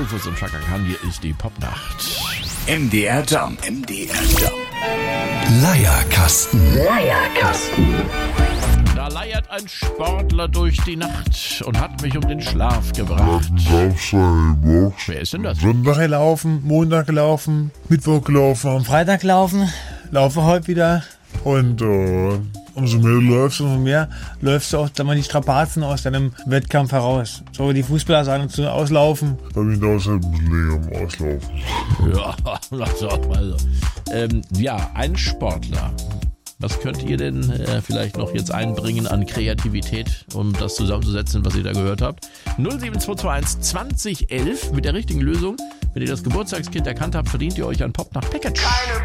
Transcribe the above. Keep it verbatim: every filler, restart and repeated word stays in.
Rufus und Chaka Khan, hier ist die Popnacht. M D R Jump. M D R Jump. Leierkasten. Leierkasten. Da leiert ein Sportler durch die Nacht und hat mich um den Schlaf gebracht. Wer ist denn das? Sonntag gelaufen, Montag gelaufen, Mittwoch gelaufen, am Freitag gelaufen, laufe heute wieder. Und äh, umso mehr du läufst, umso mehr läufst du auch dann mal die Strapazen aus deinem Wettkampf heraus. So wie die Fußballer sagen, zu auslaufen. Bei mir dauert es halt ein bisschen länger am Auslaufen. Ja, also, also. Ähm, ja, ein Sportler. Was könnt ihr denn äh, vielleicht noch jetzt einbringen an Kreativität, um das zusammenzusetzen, was ihr da gehört habt? null sieben zwei zwei eins zwanzig elf mit der richtigen Lösung. Wenn ihr das Geburtstagskind erkannt habt, verdient ihr euch ein Popnacht-Package.